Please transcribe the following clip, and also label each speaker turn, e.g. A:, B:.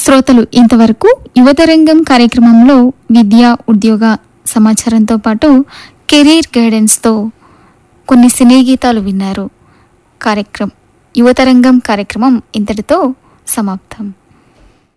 A: శ్రోతలు ఇంతవరకు యువతరంగం కార్యక్రమంలో విద్యా ఉద్యోగ సమాచారంతో పాటు కెరీర్ గైడెన్స్తో కొన్ని సినీ గీతాలు విన్నారు. యువతరంగం కార్యక్రమం ఇంతటితో సమాప్తం.